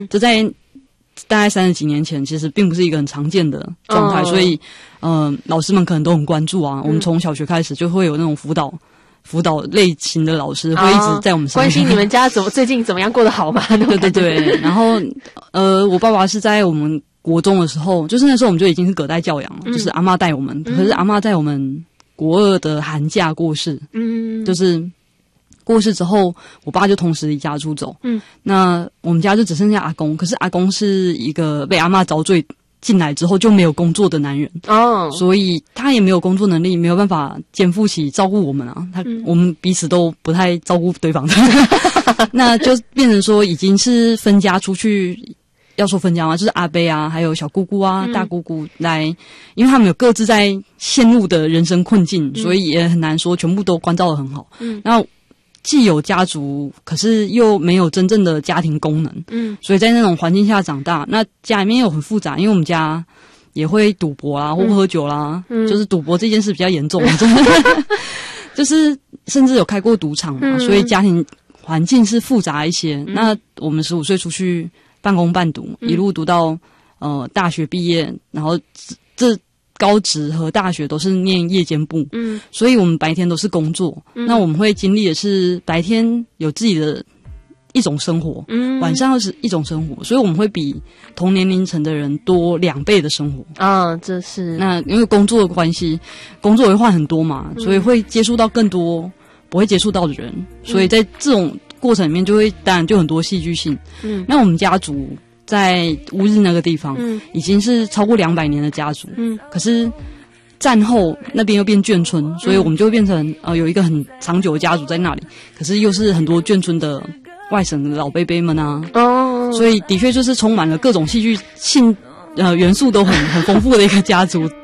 这在大概30几年前，其实并不是一个很常见的状态，所以老师们可能都很关注啊。我们从小学开始就会有那种辅导类型的老师会一直在我们身边， 关心你们家最近怎么样过得好吗？ 对。然后我爸爸是在我们国中的时候，就是那时候我们就已经是隔代教养了，就是阿嬷带我们，可是阿嬷在我们国2的寒假过世，就是过世之后，我爸就同时离家出走，那我们家就只剩下阿公，可是阿公是一个被阿嬷遭罪进来之后就没有工作的男人所以他也没有工作能力，没有办法肩负起照顾我们啊。我们彼此都不太照顾对方的，那就变成说已经是分家出去。要说分家吗？就是阿伯啊，还有小姑姑啊、大姑姑来，因为他们有各自在陷入的人生困境，所以也很难说全部都关照得很好。然后既有家族，可是又没有真正的家庭功能。所以在那种环境下长大，那家里面又很复杂，因为我们家也会赌博啦，或喝酒啦，就是赌博这件事比较严重，就是甚至有开过赌场嘛，所以家庭环境是复杂一些。那我们15岁出去半工半读，一路读到大学毕业，然后这高职和大学都是念夜间部，所以我们白天都是工作。那我们会经历的是白天有自己的一种生活，晚上又是一种生活，所以我们会比同年龄层的人多2倍的生活啊。这是那因为工作的关系，工作会换很多嘛，所以会接触到更多不会接触到的人，所以在这种过程里面就会当然就很多戏剧性。那我们家族在乌日那个地方，已经是超过200年的家族，可是战后那边又变眷村，所以我们就会变成有一个很长久的家族在那里，可是又是很多眷村的外省的老伯伯们啊，所以的确就是充满了各种戏剧性元素都很丰富的一个家族